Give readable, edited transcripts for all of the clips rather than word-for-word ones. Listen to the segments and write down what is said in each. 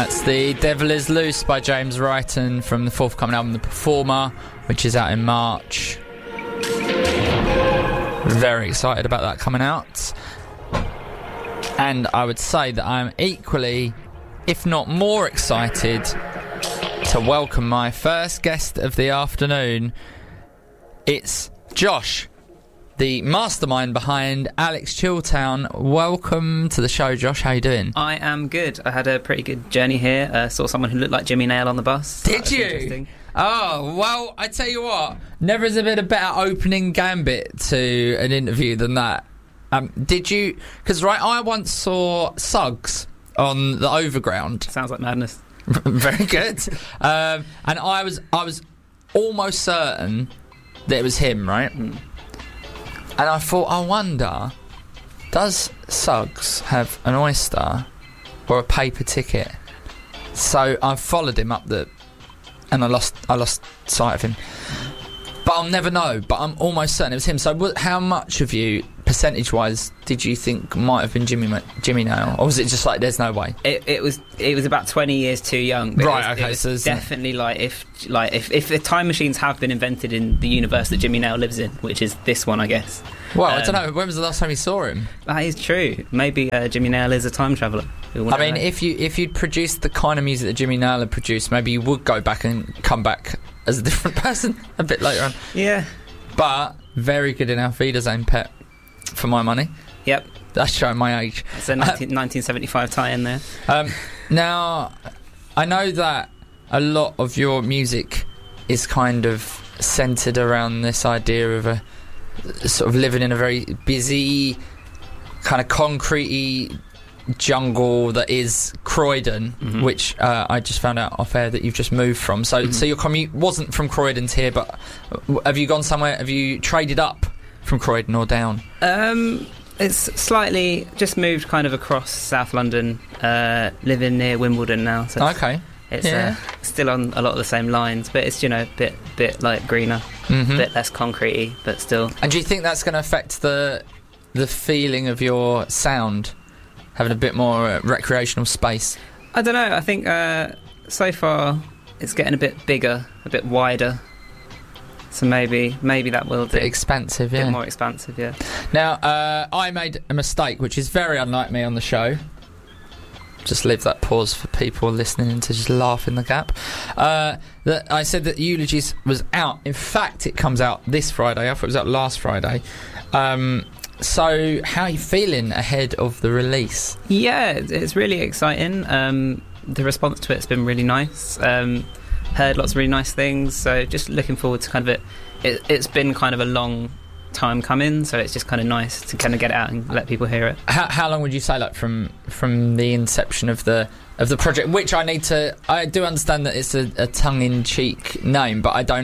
That's The Devil Is Loose by James Wrighton from the forthcoming album The Performer, which is out in March. Very excited about that coming out. And I would say that I'm equally, if not more excited, to welcome my first guest of the afternoon. It's Josh, the mastermind behind Alex Chilltown. Welcome to the show, Josh. How you doing? I am good. I had a pretty good journey here. Saw someone who looked like Jimmy Nail on the bus. Did you? Oh, well, I tell you what, never has there been a better opening gambit to an interview than that. Did you? Because, right, I once saw Suggs on the Overground. Sounds like madness. Very good. And I was almost certain that it was him, right? Mm. And I thought, I wonder, does Suggs have an oyster or a paper ticket? So I followed him up and I lost sight of him. But I'll never know. But I'm almost certain it was him. So how much of you, percentage-wise, did you think might have been Jimmy Nail, or was it just like there's no way? It was about 20 years too young. Right. It was definitely like if the time machines have been invented in the universe that Jimmy Nail lives in, which is this one, I guess. Well, I don't know. When was the last time you saw him? That is true. Maybe Jimmy Nail is a time traveller. I mean, if you'd produced the kind of music that Jimmy Nail had produced, maybe you would go back and come back as a different person a bit later on. Yeah. But very good in Auf Wiedersehen, Pet, for my money. Yep. That's showing my age. It's a 1975 tie-in there. Now, I know that a lot of your music is kind of centred around this idea of a sort of living in a very busy, kind of concrete-y jungle that is Croydon, which I just found out off air that you've just moved from. So your commute wasn't from Croydon to here, but have you gone somewhere? Have you traded up from Croydon or down? It's slightly just moved kind of across South London, living near Wimbledon now. So okay. It's still on a lot of the same lines, but it's, a bit like greener, a bit less concrete-y, but still. And do you think that's going to affect the feeling of your sound, having a bit more recreational space? I don't know. I think so far it's getting a bit bigger, a bit wider. So maybe that will do. A bit expansive, yeah. A bit more expansive, yeah. Now, I made a mistake, which is very unlike me on the show. Just leave that pause for people listening to just laugh in the gap. That I said that Eulogies was out. In fact, it comes out this Friday. I thought it was out last Friday. So, how are you feeling ahead of the release? Yeah, it's really exciting. The response to it's been really nice. Heard lots of really nice things. So, just looking forward to kind of it. It's been kind of a long time coming, so it's just kind of nice to kind of get it out and let people hear it. How long would you say, like, from the inception of the project? Which I do understand that it's a tongue-in-cheek name, but I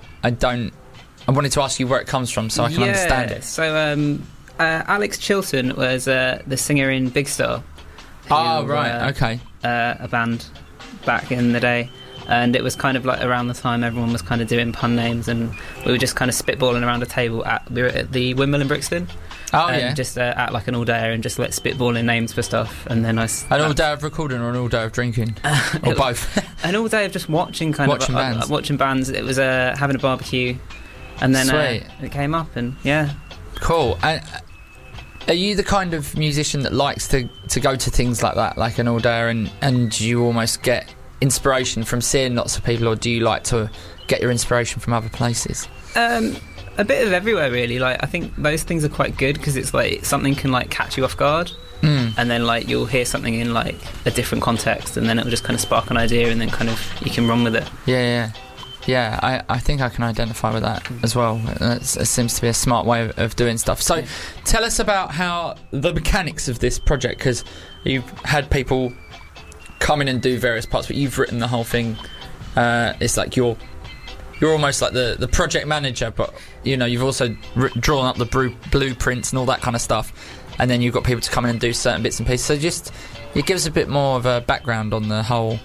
wanted to ask you where it comes from so I can understand it. So Alex Chilton was the singer in Big Star. Okay. A band back in the day. And it was kind of like around the time everyone was kind of doing pun names, and we were just kind of spitballing around a table we were at the Windmill in Brixton. Just at like an all day and just like spitballing names for stuff. And then an all day of recording or an all day of drinking, or both. An all day of just watching bands. Watching bands. It was having a barbecue, and then it came up, and yeah, cool. And are you the kind of musician that likes to go to things like that, like an all day, and you almost get inspiration from seeing lots of people, or do you like to get your inspiration from other places? A bit of everywhere, really. Like, I think those things are quite good because it's like something can like catch you off guard, and then like you'll hear something in like a different context, and then it'll just kind of spark an idea, and then kind of you can run with it. Yeah, I think I can identify with that as well. It seems to be a smart way of doing stuff. So tell us about how the mechanics of this project, because you've had people come in and do various parts, but you've written the whole thing. It's like you're almost like the project manager, but you've also drawn up the blueprints and all that kind of stuff, and then you've got people to come in and do certain bits and pieces. So just it gives a bit more of a background on the whole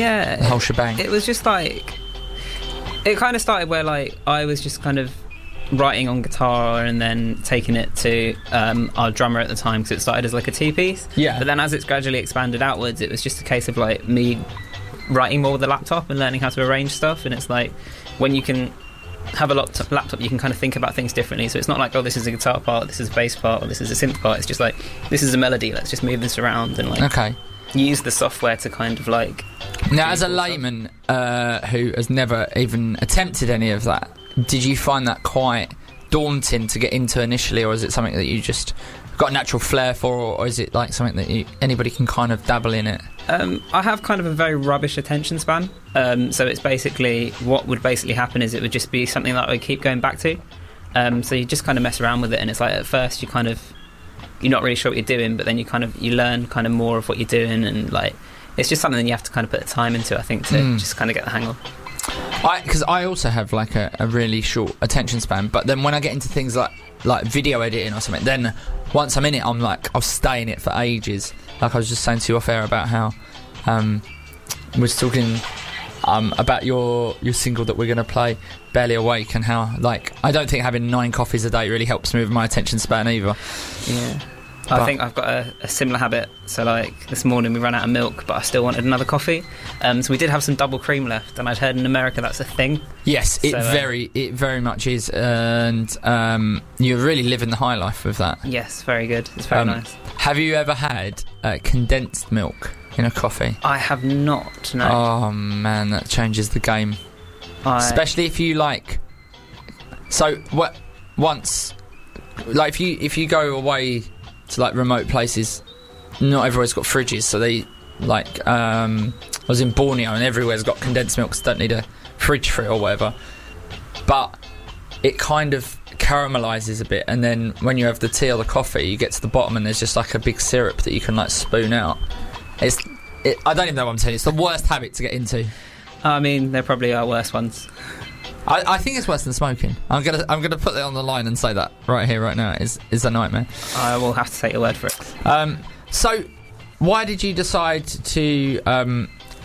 whole shebang. It was just like, it kind of started where like I was just kind of writing on guitar and then taking it to our drummer at the time, because it started as like a two-piece. Yeah. But then as it's gradually expanded outwards, it was just a case of like me writing more with the laptop and learning how to arrange stuff. And it's like, when you can have a laptop, you can kind of think about things differently. So it's not like, oh, this is a guitar part, this is a bass part, or this is a synth part. It's just like, this is a melody, let's just move this around and like use the software to kind of like... Now, as a layman who has never even attempted any of that, did you find that quite daunting to get into initially, or is it something that you just got a natural flair for, or is it like something that anybody can kind of dabble in it? I have kind of a very rubbish attention span, so it's basically, what would basically happen is it would just be something that I would keep going back to. So you just kind of mess around with it, and it's like, at first you're not really sure what you're doing, but then you learn kind of more of what you're doing, and like, it's just something that you have to kind of put the time into, I think, to just kind of get the hang of. Because I also have like a really short attention span, but then when I get into things like video editing or something, then once I'm in it, I'm like, I'll stay in it for ages. Like I was just saying to you off air about how we was talking about your single that we're going to play, Barely Awake, and how like I don't think having 9 coffees a day really helps me with my attention span either. Yeah. I think I've got a similar habit. So like this morning we ran out of milk, but I still wanted another coffee. So we did have some double cream left, and I'd heard in America that's a thing. Yes, it very much is, and you're really living the high life with that. Yes, very good. It's very nice. Have you ever had condensed milk in a coffee? I have not. No. Oh man, that changes the game. Especially if you like. So once, like if you go away to like remote places, not everywhere's got fridges, so they like I was in Borneo and everywhere's got condensed milk, so don't need a fridge for it or whatever, but it kind of caramelizes a bit, and then when you have the tea or the coffee, you get to the bottom and there's just like a big syrup that you can like spoon out. I don't even know what I'm telling you, it's the worst habit to get into. I mean, there probably are worse ones. I think it's worse than smoking. I'm gonna put that on the line and say that right here, right now. Is a nightmare. I will have to take your word for it. So, why did you decide to? And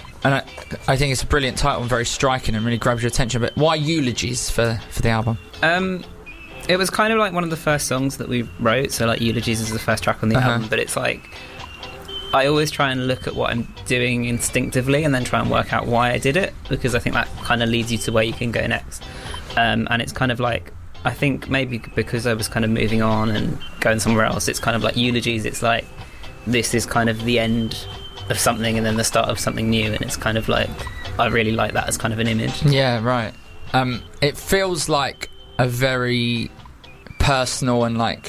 I think it's a brilliant title and very striking and really grabs your attention. But why Eulogies for the album? It was kind of like one of the first songs that we wrote. So, like, Eulogies is the first track on the album. But it's like, I always try and look at what I'm doing instinctively and then try and work out why I did it, because I think that kind of leads you to where you can go next. And it's kind of like, I think maybe because I was kind of moving on and going somewhere else, it's kind of like Eulogies. It's like, this is kind of the end of something and then the start of something new, and it's kind of like, I really like that as kind of an image. Yeah, right. It feels like a very personal and like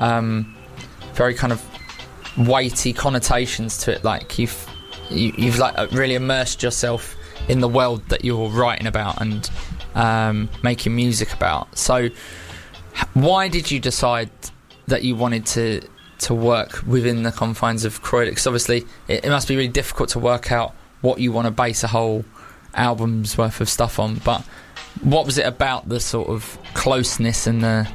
very kind of weighty connotations to it, like you've like really immersed yourself in the world that you're writing about and making music about. So why did you decide that you wanted to work within the confines of Croydon? Because obviously it must be really difficult to work out what you want to base a whole album's worth of stuff on, but what was it about the sort of closeness and the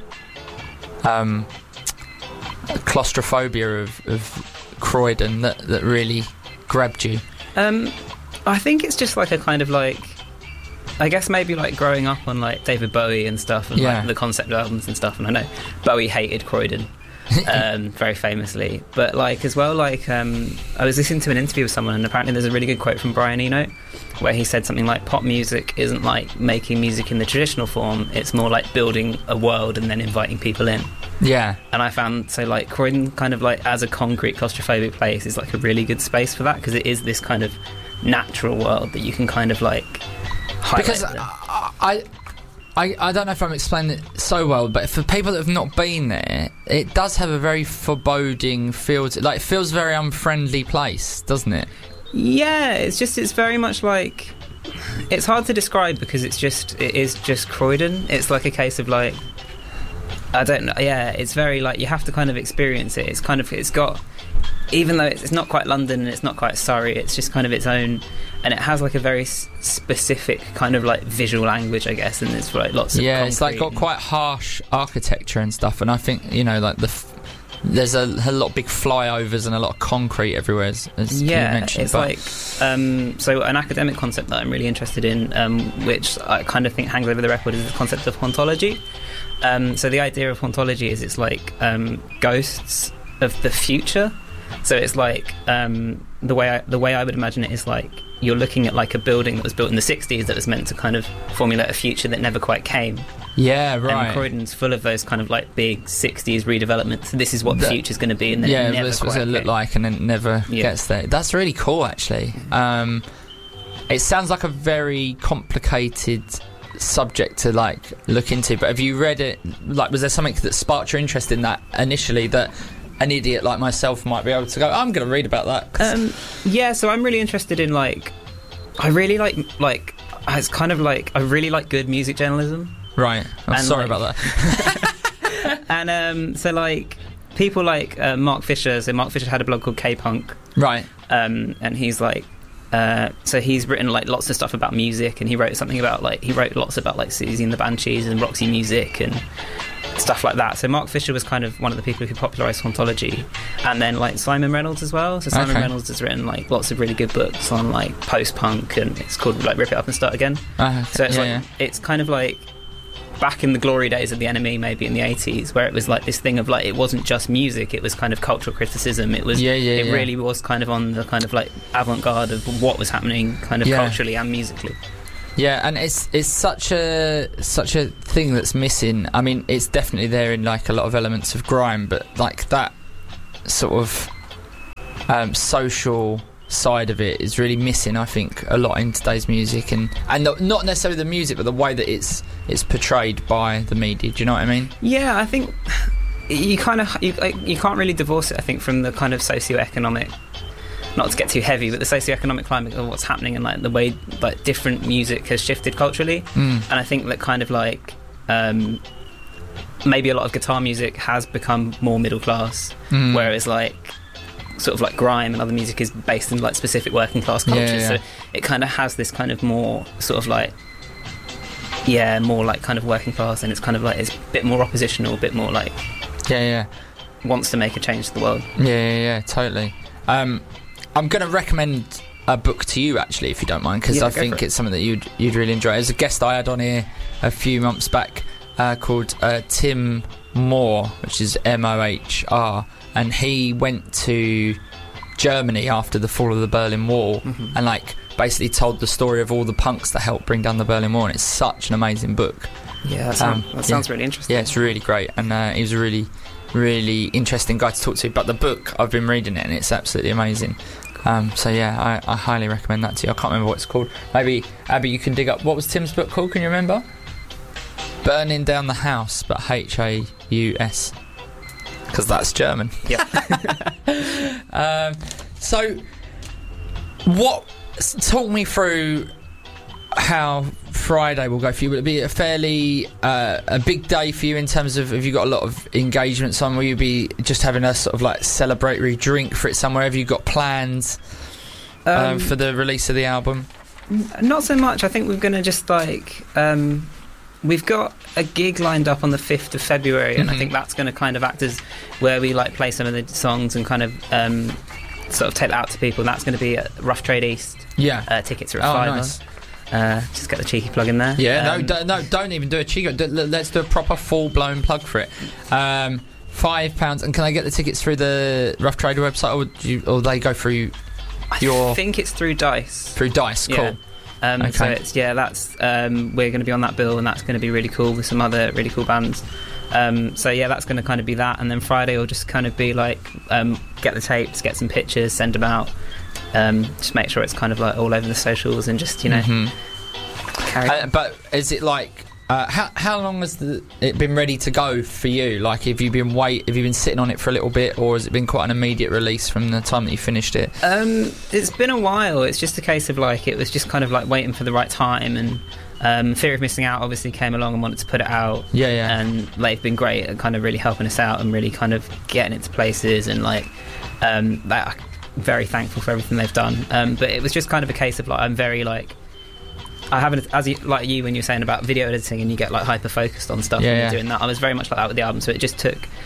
claustrophobia of Croydon that really grabbed you? I think it's just like a kind of like, I guess maybe like growing up on like David Bowie and stuff, and like the concept albums and stuff, and I know Bowie hated Croydon very famously, but like as well, like I was listening to an interview with someone, and apparently there's a really good quote from Brian Eno where he said something like, pop music isn't like making music in the traditional form, it's more like building a world and then inviting people in. Yeah. And I found, so like Croydon kind of like as a concrete claustrophobic place is like a really good space for that, because it is this kind of natural world that you can kind of like highlight. Because I don't know if I'm explaining it so well, but for people that have not been there, it does have a very foreboding feel to it. Like, it feels a very unfriendly place, doesn't it? Yeah, it's very much like, it's hard to describe because it is just Croydon. It's like a case of like, I don't know, yeah, it's very like, you have to kind of experience it. It's got, even though it's not quite London and it's not quite Surrey, it's just kind of its own, and it has like a very specific kind of like visual language, I guess, and it's like lots of it's like got quite harsh architecture and stuff, and I think, you know, like there's a lot of big flyovers and a lot of concrete everywhere, as you mentioned. It's like so an academic concept that I'm really interested in, which I kind of think hangs over the record, is the concept of hauntology. So the idea of hauntology is it's like ghosts of the future. So it's like the way I would imagine it is like you're looking at like a building that was built in the 60s that was meant to kind of formulate a future that never quite came. Yeah, right. And Croydon's full of those kind of like big 60s redevelopments. So this is what the future's going to be, and then it never this was what it looked like, and then it never gets there. That's really cool, actually. It sounds like a very complicated subject to like look into, but have you read it? Like, was there something that sparked your interest in that initially that an idiot like myself might be able to go, I'm going to read about that? So I'm really interested in like, I really like it's kind of like I really like good music journalism. Right. I'm sorry about that. And so like people like Mark Fisher. So Mark Fisher had a blog called K-Punk. Right. And he's like, so he's written like lots of stuff about music, and he wrote lots about like Siouxsie and the Banshees and Roxy Music and stuff like that. So Mark Fisher was kind of one of the people who popularised hauntology, and then like Simon Reynolds as well. So Simon Reynolds has written like lots of really good books on like post-punk, and it's called like Rip It Up and Start Again. So it's it's kind of like back in the glory days of the NME, maybe in the 80s, where it was like this thing of like, it wasn't just music, it was kind of cultural criticism. It was really was kind of on the kind of like avant-garde of what was happening kind of culturally and musically. Yeah, and it's such a thing that's missing. I mean, it's definitely there in like a lot of elements of grime, but like that sort of social side of it is really missing, I think, a lot in today's music, and not necessarily the music, but the way that it's portrayed by the media. Do you know what I mean? Yeah, I think you can't really divorce it, I think, from the kind of socio-economic, not to get too heavy, but the socio-economic climate of what's happening and like the way like different music has shifted culturally. And I think that kind of like maybe a lot of guitar music has become more middle class, whereas like sort of like grime and other music is based in like specific working class cultures. So it kind of has this kind of more sort of like more like kind of working class, and it's kind of like it's a bit more oppositional, a bit more like wants to make a change to the world. Totally. I'm going to recommend a book to you, actually, if you don't mind, because I think it's something that you'd really enjoy. There's a guest I had on here a few months back called Tim Mohr, which is Mohr, and he went to Germany after the fall of the Berlin Wall, and like basically told the story of all the punks that helped bring down the Berlin Wall, and it's such an amazing book. That sounds really interesting. Yeah, it's really great, and he was a really, really interesting guy to talk to. But the book, I've been reading it, and it's absolutely amazing. So yeah, I highly recommend that to you. I can't remember what it's called. Maybe Abby, you can dig up. What was Tim's book called? Can you remember? Burning Down the House, but Haus, because that's German. So talk me through how Friday will go for you. Will it be a fairly a big day for you in terms of, have you got a lot of engagements on? Will you be just having a sort of like celebratory drink for it somewhere? Have you got plans for the release of the album? Not so much. I think we're going to just like we've got a gig lined up on the 5th of February, and I think that's going to kind of act as where we like play some of the songs and kind of sort of take that out to people. And that's going to be at Rough Trade East. Tickets are at £5. Nice. Just get the cheeky plug in there. Don't even do a cheeky. Let's do a proper full-blown plug for it. £5, and can I get the tickets through the Rough Trade website, or they go through I think it's through Dice. Through Dice, cool. Okay. So it's that's we're going to be on that bill, and that's going to be really cool with some other really cool bands. So that's going to kind of be that, and then Friday will just kind of be like get the tapes, get some pictures, send them out, just make sure it's kind of like all over the socials, and just carry. But is it like how long has it been ready to go for you? Like, have you been sitting on it for a little bit, or has it been quite an immediate release from the time that you finished it? It's been a while. It's just a case of like, it was just kind of like waiting for the right time, and Fear of Missing Out obviously came along and wanted to put it out. And they've been great at kind of really helping us out and really kind of getting it to places, and like I'm very thankful for everything they've done. But it was just kind of a case of like, I'm very like, I haven't, like you when you're saying about video editing and you get like hyper focused on stuff when you're doing that. I was very much like that with the album, so it just took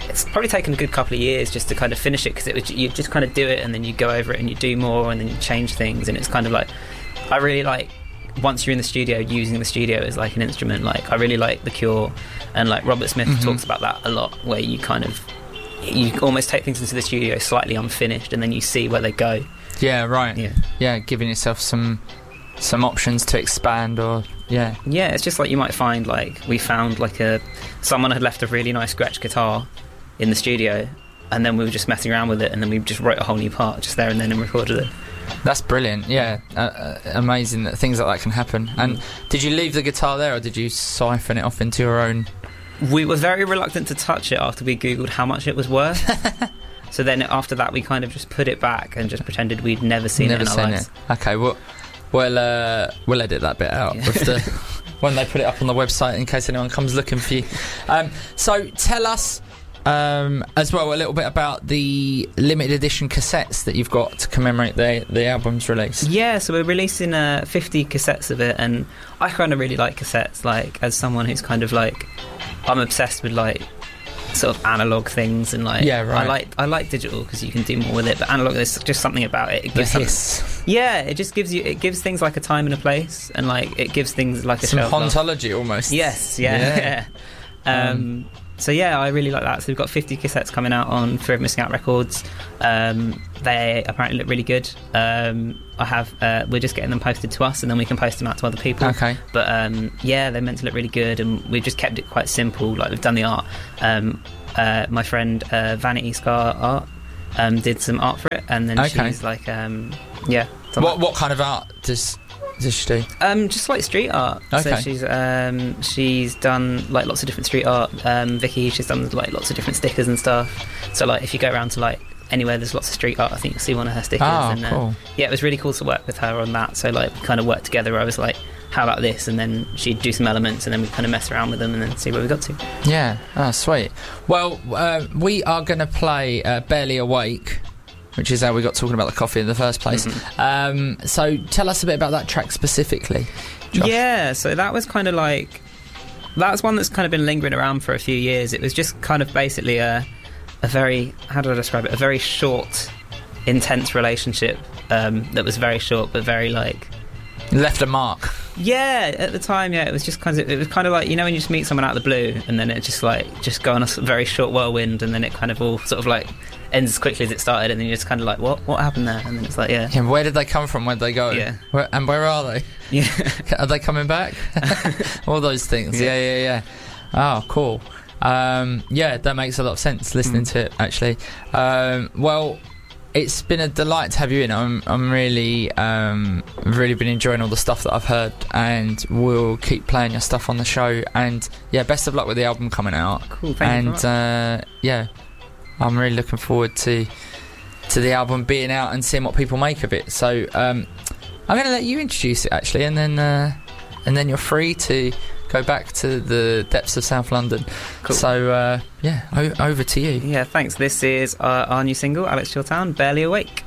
it's probably taken a good couple of years just to kind of finish it, because you just kind of do it and then you go over it and you do more and then you change things, and it's kind of like, I really like, once you're in the studio, using the studio as like an instrument. Like, I really like The Cure, and like Robert Smith talks about that a lot, where you almost take things into the studio slightly unfinished and then you see where they go. Yeah, right. Yeah, giving yourself some options to expand, or yeah, it's just like, you might find, like, we found like someone had left a really nice scratch guitar in the studio, and then we were just messing around with it, and then we just wrote a whole new part just there and then and recorded it. That's brilliant. Yeah, amazing that things like that can happen. And did you leave the guitar there, or did you siphon it off into your own? We were very reluctant to touch it after we googled how much it was worth. So then after that we kind of just put it back and just pretended we'd never seen it in our lives. Okay, well, we'll edit that bit out with when they put it up on the website, in case anyone comes looking for you. So tell us as well a little bit about the limited edition cassettes that you've got to commemorate the album's release. Yeah, so we're releasing 50 cassettes of it, and I kind of really like cassettes. Like, as someone who's kind of like, I'm obsessed with like sort of analog things, and like, yeah, right. I like digital because you can do more with it, but analog, there's just something about it. It gives it just gives things like a time and a place, and like it gives things like a some hauntology almost. Yes, yeah. So yeah, I really like that. So we've got 50 cassettes coming out on Fear of Missing Out Records. They apparently look really good. We're just getting them posted to us, and then we can post them out to other people. Okay. But they're meant to look really good, and we've just kept it quite simple. Like, we've done the art. My friend Vanity Scar Art did some art for it, and then she's like, What kind of art does she do? Just like street art. Okay. So she's done like lots of different street art. Vicky, she's done like lots of different stickers and stuff. So like, if you go around to like anywhere there's lots of street art, I think you'll see one of her stickers. Cool. Yeah, it was really cool to work with her on that. So like, we kind of worked together. I was like, how about this? And then she'd do some elements, and then we kind of mess around with them and then see where we got to. Yeah, sweet. Well, we are going to play Barely Awake, which is how we got talking about the coffee in the first place. So tell us a bit about that track specifically, Josh. Yeah, so that was kind of like, that's one that's kind of been lingering around for a few years. It was just kind of basically a very, how do I describe it, a very short, intense relationship that was very short but very like, left a mark. Yeah, at the time, it was just kind of like, you know, when you just meet someone out of the blue, and then it just go on a very short whirlwind, and then it kind of all sort of like ends as quickly as it started, and then you're just kind of like, what happened there? And then it's like, yeah, where did they come from? Where'd they go? Yeah. Where are they? Yeah. Are they coming back? All those things. Yeah. Oh, cool. That makes a lot of sense listening to it, actually. Well, it's been a delight to have you in. I'm really been enjoying all the stuff that I've heard, and we'll keep playing your stuff on the show. And yeah, best of luck with the album coming out. Cool, thank you. And I'm really looking forward to the album being out and seeing what people make of it. So I'm going to let you introduce it, actually, and then you're free to go back to the depths of South London. Cool. So over to you. Yeah, thanks. This is our new single, Alex Chiltown, Barely Awake.